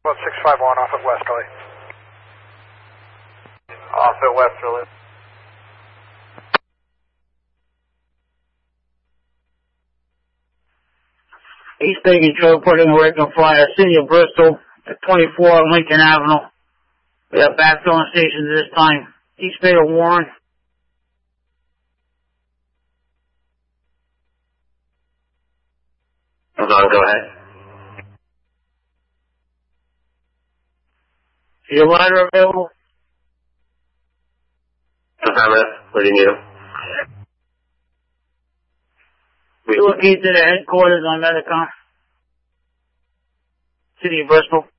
651 off at Westerly. Off at Westerly. East Bay Control putting a regular flyer, City of Bristol at 24 Lincoln Avenue. We have backfilling stations this time. East Bay of Warren. Hold on, go ahead. Is your rider available? Affirmative. What do you need him? Relocate to the headquarters on Metacom. City of Bristol.